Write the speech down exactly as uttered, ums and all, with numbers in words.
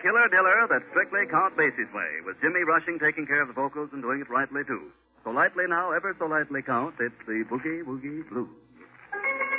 Killer Diller that strictly Count Basie's way, with Jimmy Rushing taking care of the vocals and doing it rightly, too. So lightly now, ever so lightly, Count, it's the Boogie Woogie Blues.